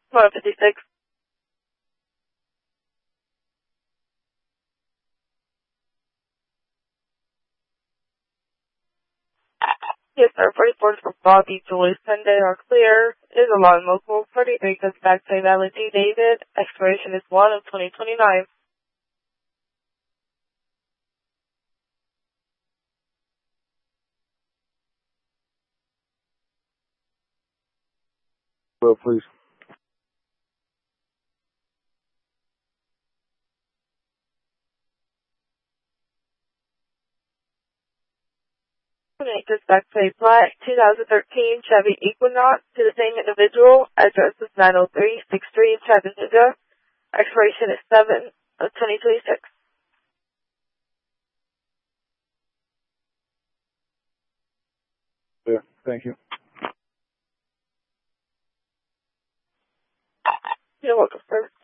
156. Yes, sir. 44 for Bobby Joyce Sunday are clear. Is a law local. 33 comes back to Valley D. David. Expiration is 1 of 2029. Well, please. Goes back to a flat 2013 Chevy Equinox to the same individual. Address is 90363 Chattanooga. Expiration is 7 of 2026. Yeah, thank you. You're welcome, sir.